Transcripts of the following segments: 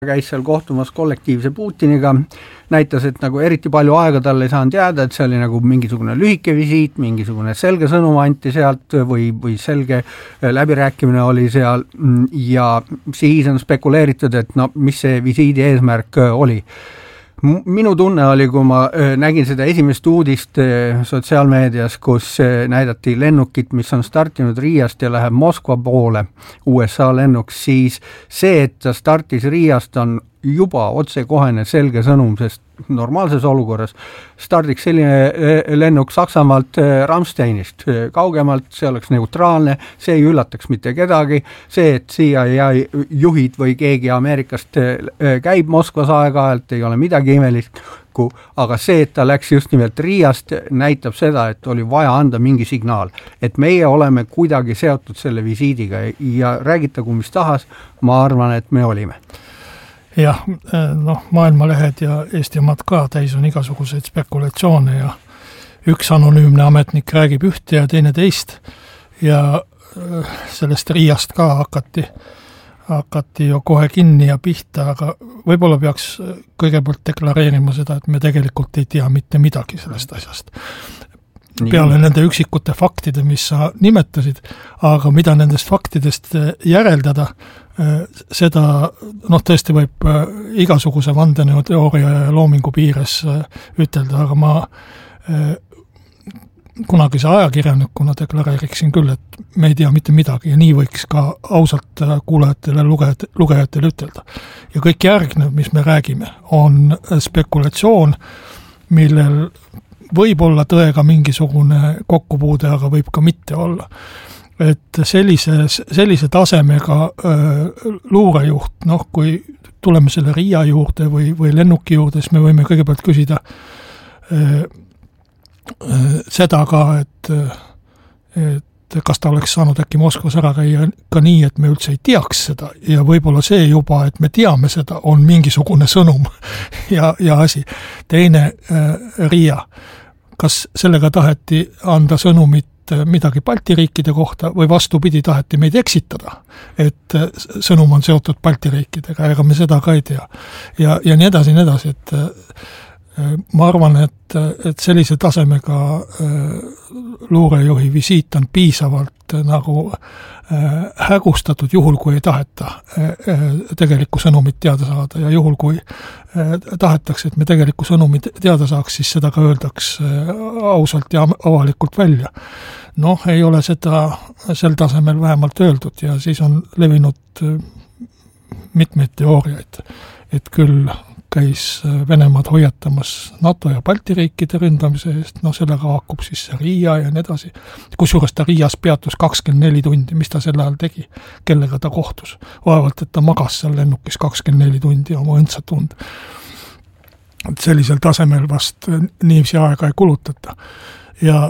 käis seal kohtumas kollektiivse Putiniga, näitas, et nagu eriti palju aega tal ei saanud jääda, et see oli nagu mingisugune lühike visiit, mingisugune selge sõnum anti sealt või selge läbirääkimine oli seal ja siis on spekuleeritud, et no mis see visiidi eesmärk oli. Minu tunne oli, kui ma nägin seda esimest uudist sotsiaalmeedias, kus näidati lennukit, mis on startinud Riiast ja läheb Moskva poole, USA lennuks, siis see, et ta startis Riiast on juba otsekohene selge sõnum, sest normaalses olukorras stardiks selline lennuk Saksamaalt Ramsteinist kaugemalt, see oleks neutraalne, see ei üllataks mitte kedagi, see, et CIA juhid või keegi Ameerikast käib Moskvas aeg-ajalt, ei ole midagi imelikku, aga see, et ta läks just nimelt Riiast, näitab seda, et oli vaja anda mingi signaal, et meie oleme kuidagi seotud selle visiidiga ja räägitagu mis tahas, ma arvan, et me olime. Jah, maailmalehed ja Eesti omad ka täis on igasuguseid spekulatsioone ja üks anonüümne ametnik räägib ühte ja teine teist ja sellest Riiast ka hakati ju kohe kinni ja pihta, aga võib-olla peaks kõigepealt deklareerima seda, et me tegelikult ei tea mitte midagi sellest asjast. Peale nende üksikute faktide, mis sa nimetasid, aga mida nendest faktidest järeldada, seda tõesti võib igasuguse vandenõuteooria ja loomingu piires ütelda, aga ma kunagise ajakirjanikuna deklareeriksin küll, et me ei tea mitte midagi ja nii võiks ka ausalt kuulajatele, lugejatele ütelda. Ja kõik järgnev, mis me räägime, on spekulatsioon, millel võib olla tõega mingisugune kokkupuude, aga võib ka mitte olla. Et sellise tasemega luurejuht, kui tuleme selle Riia juurde või lennuki juurde, siis me võime kõigepealt küsida seda ka, et kas ta oleks saanud äkki Moskvas ära käia ka nii, et me üldse ei teaks seda ja võib-olla see juba, et me teame seda, on mingisugune sõnum ja asi. Teine Riia. Kas sellega taheti anda sõnumit midagi Balti riikide kohta või vastupidi taheti meid eksitada, et sõnum on seotud Balti riikidega, ega me seda ka ei tea. Ja nii edasi, et ma arvan, et sellise tasemega luurejuhi visiit on piisavalt nagu hägustatud juhul, kui ei taheta tegelikku sõnumit teada saada ja juhul, kui tahetakse, et me tegelikku sõnumit teada saaks, siis seda ka öeldaks ausalt ja avalikult välja. Ei ole seda sel tasemel vähemalt öeldud ja siis on levinud mitmeid teooriaid, et küll käis Venemaad hoiatamas NATO ja Balti riikide ründamise eest, sellega haakub siis see Riia ja nii edasi. Kusjuures ta Riias peatus 24 tundi, mis ta sel ajal tegi, kellega ta kohtus. Vaevalt, et ta magas seal lennukis 24 tundi oma õndsat tund. Sellisel tasemel vast niivsi aega ei kulutata. Ja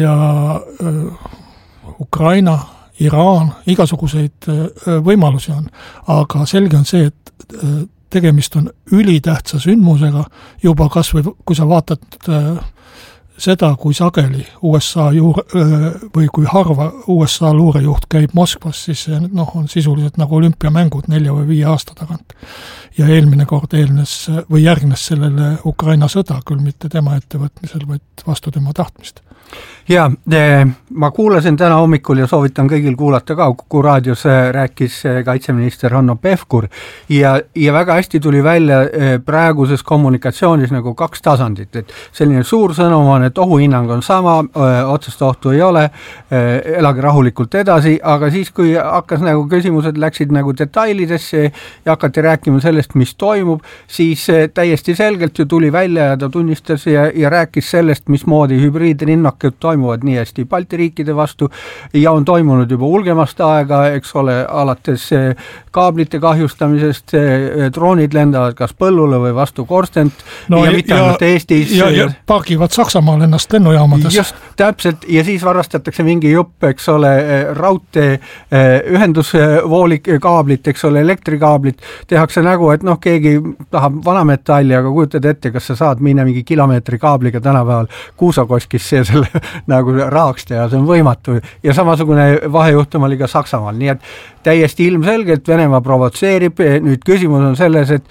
Ukraina, Iraan, igasuguseid võimalusi on, aga selge on see, et tegemist on ülitähtsa sündmusega, juba kas või kui sa vaatad seda, kui sageli USA või kui harva USA luurejuht käib Moskvas, siis see on sisuliselt nagu olümpiamängud 4 või 5 aasta tagant. Ja eelmine kord järgnes sellele Ukraina sõda, küll mitte tema ettevõtmisel, vaid vastu tema tahtmist. Ja, ma kuulasin täna hommikul ja soovitan kõigil kuulata ka, Kuku raadios rääkis kaitseminister Hanno Pevkur ja väga hästi tuli välja praeguses kommunikatsioonis nagu 2 tasandit, et selline suur sõnum on, et ohuhinnang on sama, otsest ohtu ei ole, elage rahulikult edasi, aga siis, kui hakkas nagu küsimused läksid nagu detailidesse ja hakati rääkima sellest, mis toimub, siis täiesti selgelt ju tuli välja ja ta tunnistas ja rääkis sellest, mismoodi hübriidrinnak toimuvad nii hästi Balti riikide vastu ja on toimunud juba ulgemast aega, eks ole, alates kaablite kahjustamisest, droonid lendavad kas põllule või vastu korstent ja mitte ainult Eestis. Ja pargivad Saksamaal ennast lennujaamades. Just, täpselt, ja siis varastatakse mingi jupp, eks ole, raudtee, ühendusvoolik kaablit, eks ole, elektrikaablit, tehakse nägu, et keegi tahab vanametalli, aga kujutad ette, kas sa saad minna mingi kilomeetri kaabliga tänapäeval Kuusakoskisse ja selle nagu rahaks teha, see on võimatu ja samasugune vahejuhtum oli ka Saksamaal, nii et täiesti ilmselgelt Venemaa provotseerib, nüüd küsimus on selles, et